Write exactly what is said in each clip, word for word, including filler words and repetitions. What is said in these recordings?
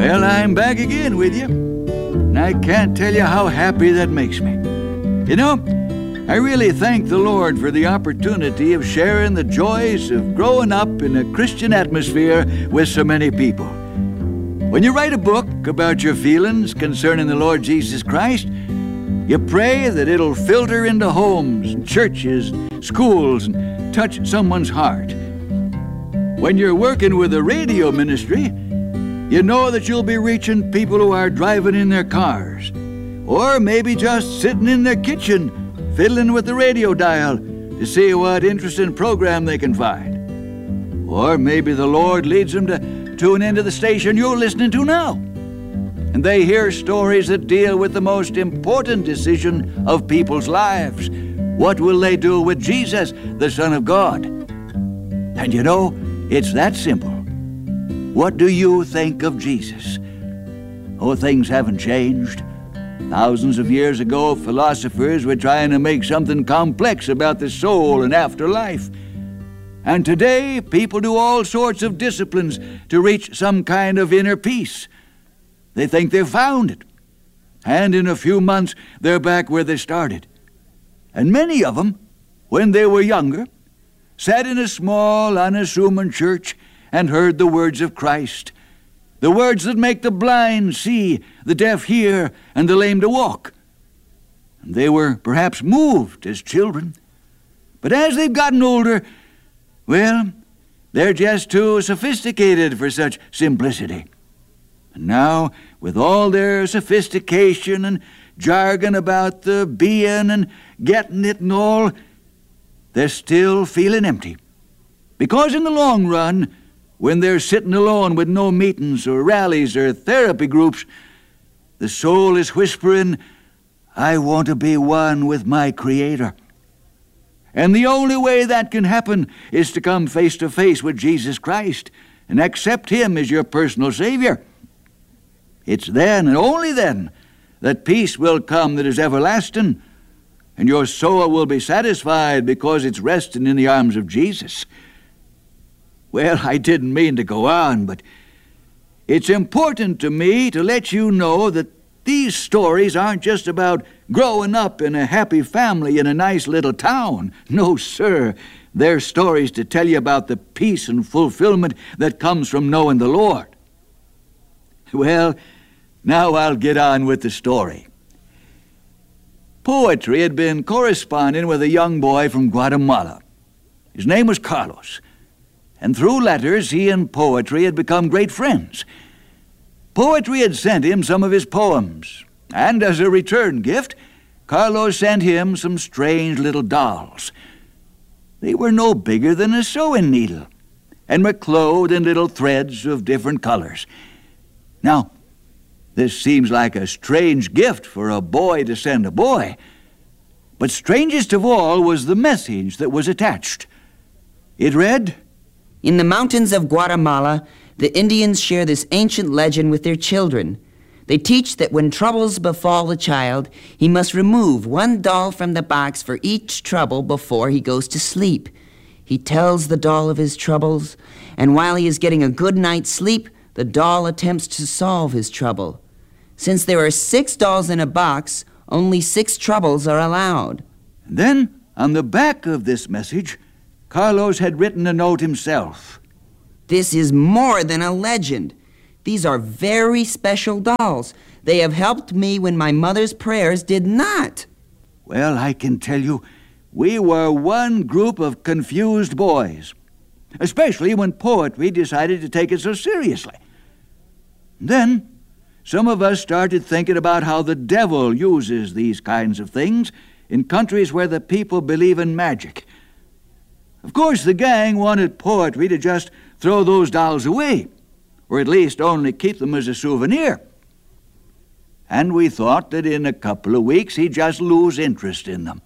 Well, I'm back again with you, and I can't tell you how happy that makes me. You know, I really thank the Lord for the opportunity of sharing the joys of growing up in a Christian atmosphere with so many people. When you write a book about your feelings concerning the Lord Jesus Christ, you pray that it'll filter into homes and churches and schools and touch someone's heart. When you're working with a radio ministry, you know that you'll be reaching people who are driving in their cars, or maybe just sitting in their kitchen fiddling with the radio dial to see what interesting program they can find. Or maybe the Lord leads them to tune into the station you're listening to now, and they hear stories that deal with the most important decision of people's lives. What will they do with Jesus, the Son of God? And you know, it's that simple. What do you think of Jesus? Oh, things haven't changed. Thousands of years ago, philosophers were trying to make something complex about the soul and afterlife. And today, people do all sorts of disciplines to reach some kind of inner peace. They think they've found it. And in a few months, they're back where they started. And many of them, when they were younger, sat in a small, unassuming church and heard the words of Christ. The words that make the blind see, the deaf hear, and the lame to walk. And they were perhaps moved as children. But as they've gotten older, well, they're just too sophisticated for such simplicity. And now, with all their sophistication and jargon about the being and getting it and all, they're still feeling empty. Because in the long run, when they're sitting alone with no meetings or rallies or therapy groups, the soul is whispering, I want to be one with my Creator. And the only way that can happen is to come face to face with Jesus Christ and accept Him as your personal Savior. It's then and only then that peace will come that is everlasting, and your soul will be satisfied because it's resting in the arms of Jesus. Well, I didn't mean to go on, but it's important to me to let you know that these stories aren't just about growing up in a happy family in a nice little town. No, sir. They're stories to tell you about the peace and fulfillment that comes from knowing the Lord. Well, now I'll get on with the story. Poetry had been corresponding with a young boy from Guatemala. His name was Carlos. And through letters, he and Poetry had become great friends. Poetry had sent him some of his poems, and as a return gift, Carlos sent him some strange little dolls. They were no bigger than a sewing needle, and were clothed in little threads of different colors. Now, this seems like a strange gift for a boy to send a boy, but strangest of all was the message that was attached. It read, In the mountains of Guatemala, the Indians share this ancient legend with their children. They teach that when troubles befall a child, he must remove one doll from the box for each trouble before he goes to sleep. He tells the doll of his troubles, and while he is getting a good night's sleep, the doll attempts to solve his trouble. Since there are six dolls in a box, only six troubles are allowed. Then, on the back of this message, Carlos had written a note himself. This is more than a legend. These are very special dolls. They have helped me when my mother's prayers did not. Well, I can tell you, we were one group of confused boys, especially when Poetry decided to take it so seriously. Then, some of us started thinking about how the devil uses these kinds of things in countries where the people believe in magic. Of course, the gang wanted Poetry to just throw those dolls away, or at least only keep them as a souvenir. And we thought that in a couple of weeks he'd just lose interest in them.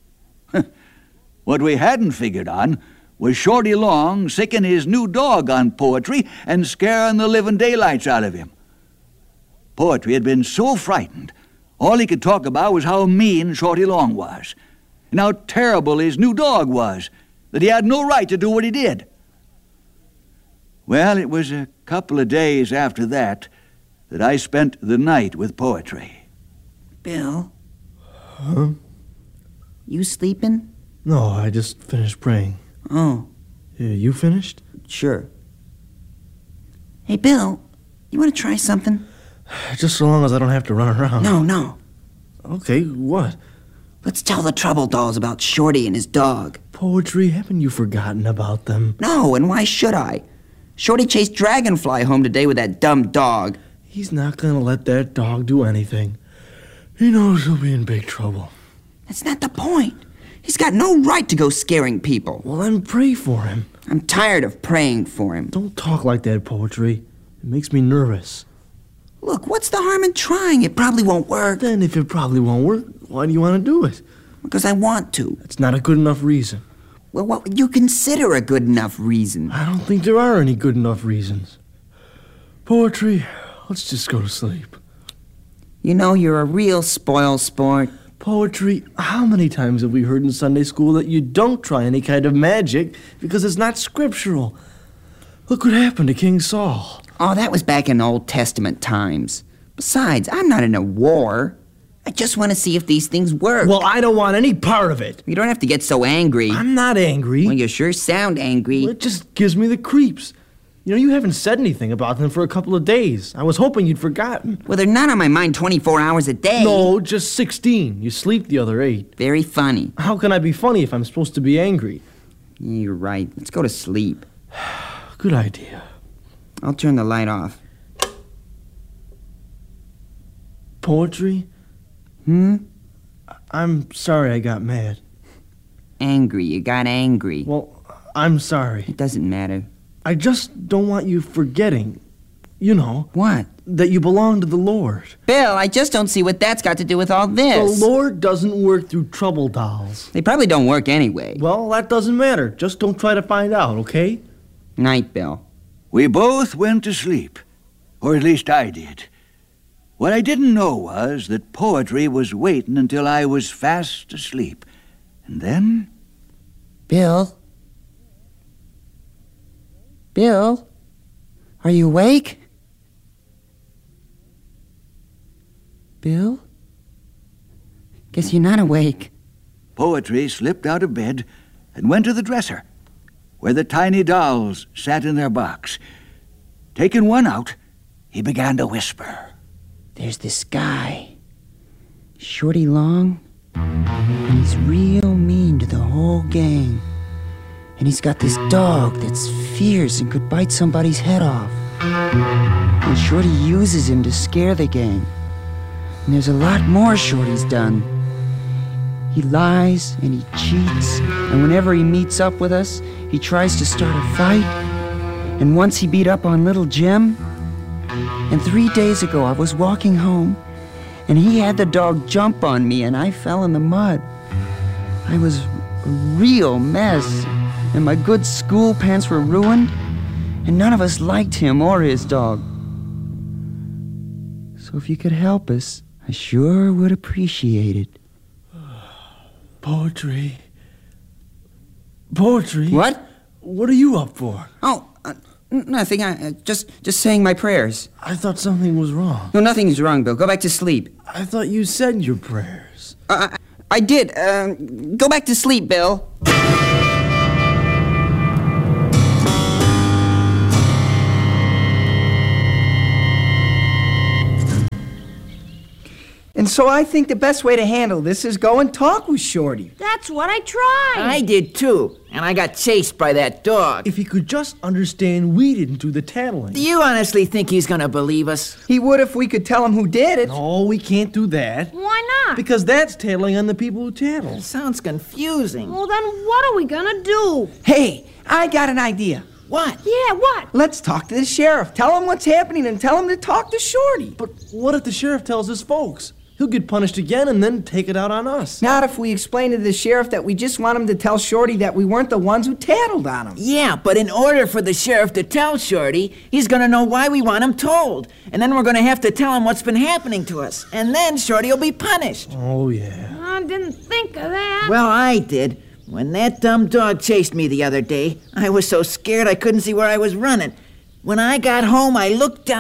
What we hadn't figured on was Shorty Long sicking his new dog on Poetry and scaring the living daylights out of him. Poetry had been so frightened, all he could talk about was how mean Shorty Long was, and how terrible his new dog was, that he had no right to do what he did. Well, it was a couple of days after that that I spent the night with poetry. Bill? Huh? You sleeping? No, I just finished praying. Oh. Yeah, you finished? Sure. Hey, Bill, you want to try something? Just so long as I don't have to run around. No, no. Okay, what? Let's tell the Trouble Dolls about Shorty and his dog. Poetry? Haven't you forgotten about them? No, and why should I? Shorty chased Dragonfly home today with that dumb dog. He's not gonna let that dog do anything. He knows he'll be in big trouble. That's not the point. He's got no right to go scaring people. Well, then pray for him. I'm tired of praying for him. Don't talk like that, Poetry. It makes me nervous. Look, what's the harm in trying? It probably won't work. Then if it probably won't work, why do you want to do it? Because I want to. That's not a good enough reason. Well, what would you consider a good enough reason? I don't think there are any good enough reasons. Poetry, let's just go to sleep. You know, you're a real spoil sport. Poetry, how many times have we heard in Sunday school that you don't try any kind of magic because it's not scriptural? Look what happened to King Saul. Oh, that was back in Old Testament times. Besides, I'm not in a war. I just want to see if these things work. Well, I don't want any part of it. You don't have to get so angry. I'm not angry. Well, you sure sound angry. Well, it just gives me the creeps. You know, you haven't said anything about them for a couple of days. I was hoping you'd forgotten. Well, they're not on my mind twenty-four hours a day. No, just sixteen. You sleep the other eight. Very funny. How can I be funny if I'm supposed to be angry? You're right. Let's go to sleep. Good idea. I'll turn the light off. Poetry? Hmm? I'm sorry I got mad. Angry. You got angry. Well, I'm sorry. It doesn't matter. I just don't want you forgetting, you know, What? that you belong to the Lord. Bill, I just don't see what that's got to do with all this. The Lord doesn't work through trouble dolls. They probably don't work anyway. Well, that doesn't matter. Just don't try to find out, okay? Night, Bill. We both went to sleep, or at least I did. What I didn't know was that Poetry was waiting until I was fast asleep. And then... Bill? Bill? Are you awake? Bill? Guess you're not awake. Poetry slipped out of bed and went to the dresser, where the tiny dolls sat in their box. Taking one out, he began to whisper. There's this guy, Shorty Long, and he's real mean to the whole gang. And he's got this dog that's fierce and could bite somebody's head off. And Shorty uses him to scare the gang. And there's a lot more Shorty's done. He lies and he cheats, and whenever he meets up with us, he tries to start a fight. And once he beat up on Little Jim. And three days ago I was walking home, and he had the dog jump on me, and I fell in the mud. I was a real mess, and my good school pants were ruined, and none of us liked him or his dog. So if you could help us, I sure would appreciate it. Poetry. Poetry? What? What are you up for? Oh, uh, nothing. I uh, just just saying my prayers. I thought something was wrong. No, nothing's wrong, Bill. Go back to sleep. I thought you said your prayers. Uh, I, I did. Um, go back to sleep, Bill. And so I think the best way to handle this is go and talk with Shorty. That's what I tried. I did too, and I got chased by that dog. If he could just understand we didn't do the tattling. Do you honestly think he's gonna believe us? He would if we could tell him who did it. No, we can't do that. Why not? Because that's tattling on the people who tattle. Sounds confusing. Well, then what are we gonna do? Hey, I got an idea. What? Yeah, what? Let's talk to the sheriff. Tell him what's happening and tell him to talk to Shorty. But what if the sheriff tells his folks? He'll get punished again and then take it out on us. Not if we explain to the sheriff that we just want him to tell Shorty that we weren't the ones who tattled on him. Yeah, but in order for the sheriff to tell Shorty, he's gonna know why we want him told. And then we're gonna have to tell him what's been happening to us. And then Shorty will be punished. Oh, yeah. I didn't think of that. Well, I did. When that dumb dog chased me the other day, I was so scared I couldn't see where I was running. When I got home, I looked down,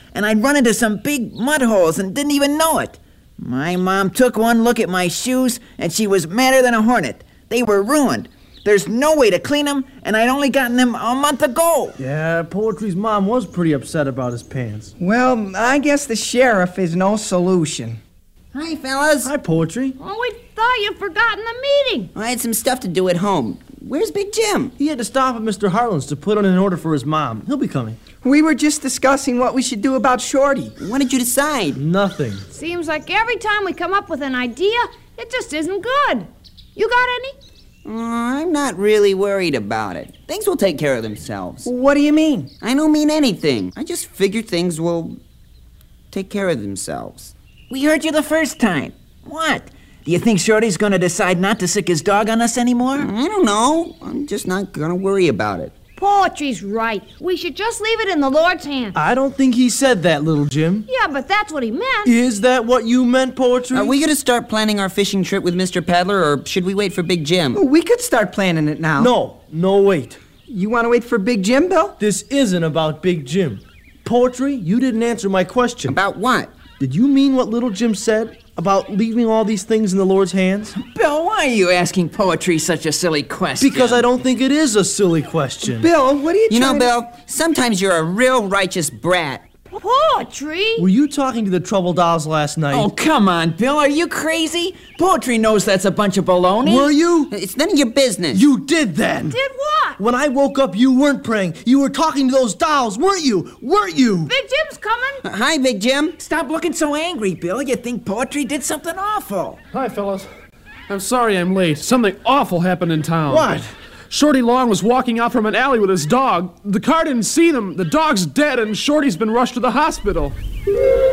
and I'd run into some big mud holes and didn't even know it. My mom took one look at my shoes, and she was madder than a hornet. They were ruined. There's no way to clean them, and I'd only gotten them a month ago. Yeah, Poetry's mom was pretty upset about his pants. Well, I guess the sheriff is no solution. Hi, fellas. Hi, Poetry. Oh, we thought you'd forgotten the meeting. I had some stuff to do at home. Where's Big Jim? He had to stop at Mister Harlan's to put in an order for his mom. He'll be coming. We were just discussing what we should do about Shorty. What did you decide? Nothing. Seems like every time we come up with an idea, it just isn't good. You got any? Uh, I'm not really worried about it. Things will take care of themselves. What do you mean? I don't mean anything. I just figure things will take care of themselves. We heard you the first time. What? Do you think Shorty's gonna decide not to sick his dog on us anymore? I don't know. I'm just not gonna worry about it. Poetry's right. We should just leave it in the Lord's hands. I don't think he said that, little Jim. Yeah, but that's what he meant. Is that what you meant, Poetry? Are we gonna start planning our fishing trip with Mister Peddler, or should we wait for Big Jim? We could start planning it now. No, no, wait. You want to wait for Big Jim, Bill? This isn't about Big Jim. Poetry, you didn't answer my question. About what? Did you mean what little Jim said about leaving all these things in the Lord's hands? Bill, why are you asking Poetry such a silly question? Because I don't think it is a silly question. Bill, what are you You know, trying to... Bill, sometimes you're a real righteous brat. Poetry? Were you talking to the Trouble Dolls last night? Oh, come on, Bill. Are you crazy? Poetry knows that's a bunch of baloney. Were you? It's none of your business. You did that. Did what? When I woke up, you weren't praying. You were talking to those dolls, weren't you? Weren't you? Big Jim's coming. Uh, Hi, Big Jim. Stop looking so angry, Bill. You think Poetry did something awful. Hi, fellas. I'm sorry I'm late. Something awful happened in town. What? Shorty Long was walking out from an alley with his dog. The car didn't see them. The dog's dead, and Shorty's been rushed to the hospital.